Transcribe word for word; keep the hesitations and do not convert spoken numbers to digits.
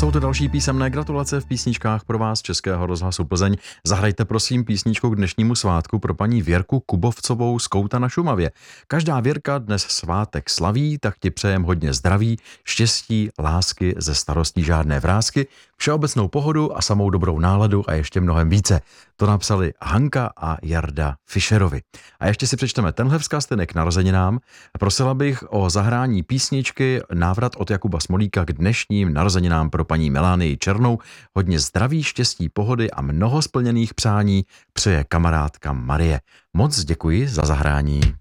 Jsou to další písemné gratulace v písničkách pro vás Českého rozhlasu Plzeň. Zahrajte prosím písničku k dnešnímu svátku pro paní Věrku Kubovcovou z Kouta na Šumavě. Každá Věrka dnes svátek slaví, tak ti přejem hodně zdraví, štěstí, lásky, ze starostí žádné vrásky, všeobecnou pohodu a samou dobrou náladu a ještě mnohem více. To napsali Hanka a Jarda Fischerovi. A ještě si přečteme tenhle vzkaztenek k narozeninám. Prosila bych o zahrání písničky Návrat od Jakuba Smolíka k dnešním narozeninám pro paní Melánii Černou. Hodně zdraví, štěstí, pohody a mnoho splněných přání přeje kamarádka Marie. Moc děkuji za zahrání.